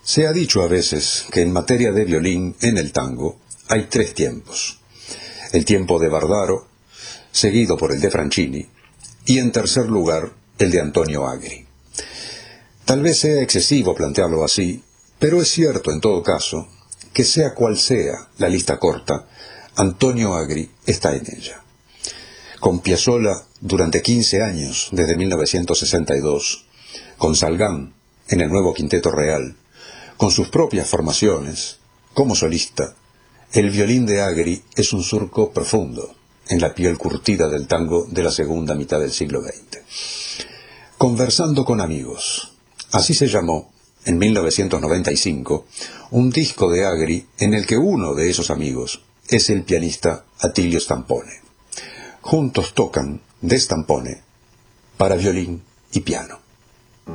Se ha dicho a veces que en materia de violín en el tango hay tres tiempos. El tiempo de Bardaro, seguido por el de Franchini, y en tercer lugar el de Antonio Agri. Tal vez sea excesivo plantearlo así, pero es cierto en todo caso que sea cual sea la lista corta, Antonio Agri está en ella. Con Piazzolla durante 15 años, desde 1962, con Salgán en el nuevo Quinteto Real, con sus propias formaciones, como solista, el violín de Agri es un surco profundo en la piel curtida del tango de la segunda mitad del siglo XX. Conversando con amigos, así se llamó, en 1995, un disco de Agri en el que uno de esos amigos es el pianista Attilio Stampone. Juntos tocan de Stampone para violín y piano.